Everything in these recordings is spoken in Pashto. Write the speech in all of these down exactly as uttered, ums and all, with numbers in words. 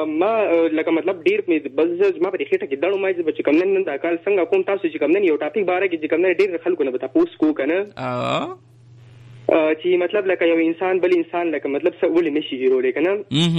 ما لکه مطلب ډیر بل ما په خېټه کې دړو ما چې کوم نن د کال څنګه کوم تاسو چې کوم نن یو ټاپک باره کې چې کوم ډیر خلکو نه بتا پوس کو کنه چې مطلب لکه یو انسان بل انسان لکه مطلب څه ولې نشي جوړولې کنه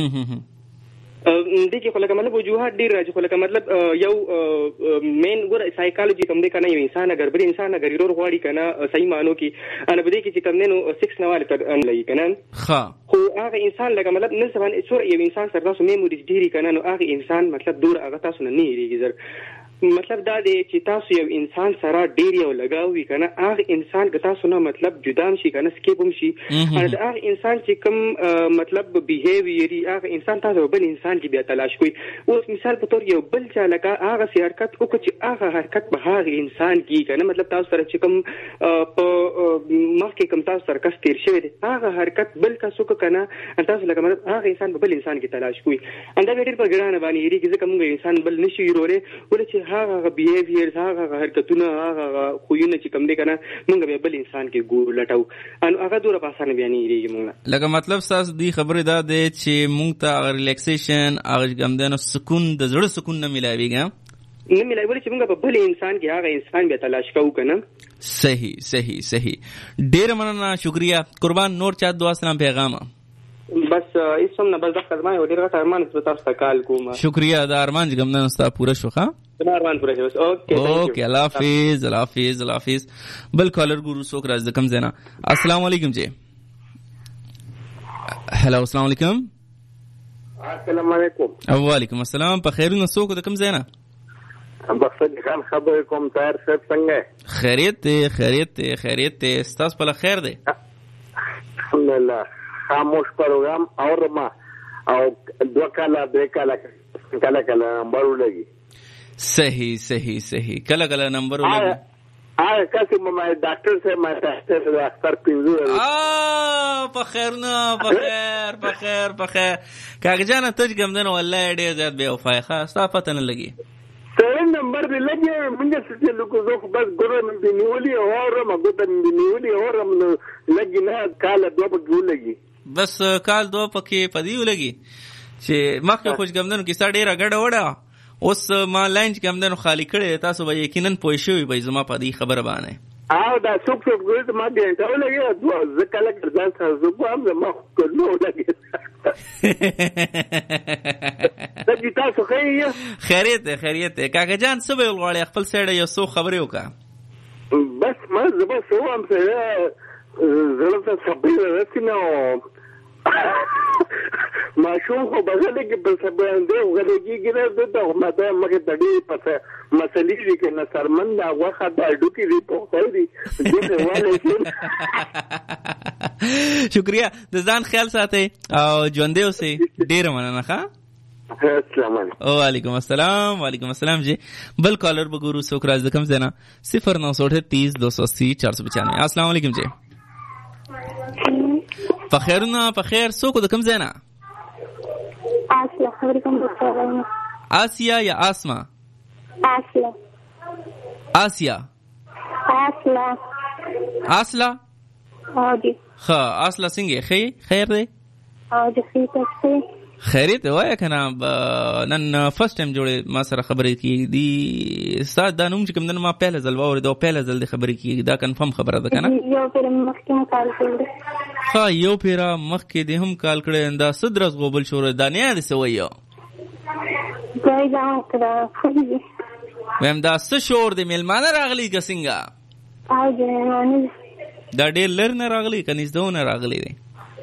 دې کې خو لکه مطلب وجوهات ډیر راځي خو لکه مطلب یو مین ګور سایکالوجي کوم دی کنه یو انسان اگر بل انسان اگر ضرور غواړي کنه صحیح مانو کې انا بده کې چې کوم نو سکس نواله تر ان لای کنه ها خو هغه انسان لکه مطلب نن سبا یو انسان سره تاسو میموري ډیری کنه نو هغه انسان مطلب دور هغه تاسو نه نیریږي زر مطلب دا دی چې تاسو یو انسان سره ډیر یو لګاوي کنه هغه انسان که تاسو نه مطلب جدام شي کنه سکیپم شي دا هغه انسان چې کوم مطلب بیهیویري هغه انسان تاسو بل انسان کې بیا تلاش کوي اوس مثال په تور یو بل چا لکه هغه سي حرکت وکړي چې هغه حرکت به هغه انسان کې کنه مطلب تاسو سره چې کوم په مخکې کوم تاسو سره کس تیر شوی دی هغه حرکت بل کس وکړي کنه تاسو لکه مطلب هغه انسان بل انسان کې تلاش کوي انده ډیر په ګرانه باندې یری چې کوم انسان بل نشي ورولې ولې هغه بیهیویر هغه حرکتونه هغه خوونه چې کوم دي کنه موږ به بل انسان کې ګور لټاو ان هغه دوره په اسانه بیان یریږي موږ لکه مطلب تاسو دی خبره ده چې موږ ته ریلیکسیشن هغه کوم دنه سکون د زړه سکون نه ملایويږي نه ملایوي چې موږ په بل انسان کې هغه انسان به تلاش کوو کنه صحیح صحیح صحیح ډیر مننه شکریا قربان نور چا دعا سلام پیغام بس ایسوم نه بس د خدمت او ډیر غټ ارمان څه تاسو ته کال کوم شکریا دا ارمان کوم نه ستا پورا شوخه ارمان پورا شوخ اوکے اوکے الله حافظ الله حافظ الله حافظ بل کالر ګورو څوک راز د کم زینا السلام علیکم جی هلو السلام علیکم السلام علیکم وعلیکم السلام په خیرونه څوک د کم زینا بخښنه خان خبر کوم تار سب څنګه خیریت ته خیریت ته خیریت ته استاد په خیر دی الحمدلله خاموش پروګرام اور ما او دو کاله دې کاله کله کله نمبر ولګي صحیح صحیح صحیح کله کله نمبر ولګي آ کاسي ما ډاکټر سے ما ډاکټر سے اختر پیزو آ په خیر نه په خیر په خیر په خیر کاګه جان ته کوم دنه والله ډېر زیات به وفای خاص صافه نه لګي ته نمبر دې لګي منګه څه لکه زه بس ګورم دې نیولې اور ما ګوت دې نیولې اور لګي نه کاله دوه بګو لګي بس کال دو پکې پدی ولګي چې مخکې خوش ګمندنو کې سړی را غړ وړه اوس ما لاین کې ګمندنو خالی کړي تاسو به یقینا پوه شوي به زما پدی خبره باندې او دا څوک څوک ګورته ما دې ته ولګي دوه ځکه ځان ته زه کوم ما کوله ولګي دا دې تاسو خیر خیریت خیریت کاکا جان څه ویل غواړي خپل سره یو څو خبرې وکړه بس ما زما سو هم سره زړه ته صبر رسینه ما شو خو بغل کې په صبر اندې وغلېږي ګره د ماته مګه تډي پته مسلې دي کې نه سرمنده واخه د ډوکی دی په خوري دې والے شکریہ د ځان خیال ساتي او ژوندې اوسې ډیر مننه ښه السلام علیکم وعلیکم السلام وعلیکم السلام جی بل کالر بګورو څوک راز د کم زینا صفر نو سو تیس دو سو اسی چار سو پچانوے السلام علیکم جی فخیرنا فخیر څوک د کم زینا آسیا خبرکم آسیا یا آسما آسیا آسیا آسلا آسلا او جی ها آسلا څنګه خیر خیر دی او جی خیر خیریت وای کنه نن فرست ټایم جوړه ما سره خبرې کی دي سات دا نوم چې کوم نن ما پهله ځل واره دا پهله ځل د خبرې کی دا کنفرم خبره ده کنه یو پیر مخکې کال کړل ها یو پیر مخکې د هم کال کړي دا صدرس غوبل شور دا نه دي سویو ځای دا کړه ویم دا څه شور د میلمانه راغلی کسنګا او جنانه دا ډېر لر نه راغلی کنيز دونه راغلی دی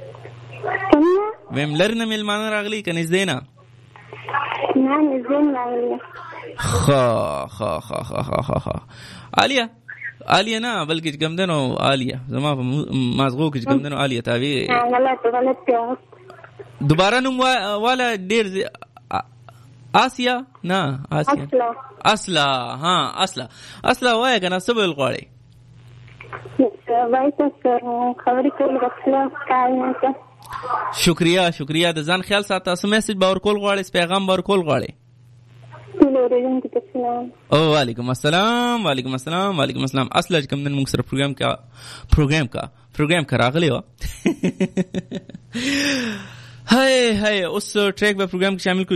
ویم لر نه میلمانه راغلی کنيز دینا نه نه زین راغلی خا خا خا خا خا خا آلیا آلیا نه بلکې کوم دنو آلیا زما مازغو کې کوم دنو آلیا تاوی غلط غلط دوباره نوم والا ډیر آسیا نه آسیا اصلا اصلا ها اصلا اصلا وای کنه سبل غواړي وای تاسو خبرې کول غوښتل کار نه شکریہ شکریہ د ځان خیال ساته اس میسج باور کول غواړي پیغام باور کول غواړي او وعلیکم السلام وعلیکم السلام وعلیکم السلام اصله کوم نن موږ سره پروګرام کا پروګرام کا پروګرام کراغلی و هاي هاي اوس ټریک به پروګرام کې شامل